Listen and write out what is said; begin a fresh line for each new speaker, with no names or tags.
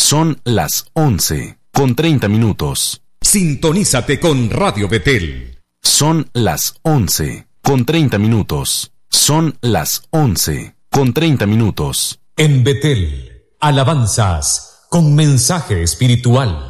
Son las 11:30.
Sintonízate con Radio Betel.
Son las 11:30. Son las 11:30.
En Betel, alabanzas con mensaje espiritual.